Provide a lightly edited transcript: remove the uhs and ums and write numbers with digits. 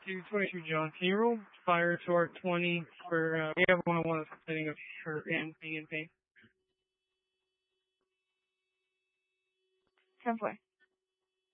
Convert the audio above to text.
to 22 John. Can you roll fire to 20 for, we have one that's setting up for being in pain. 10 play.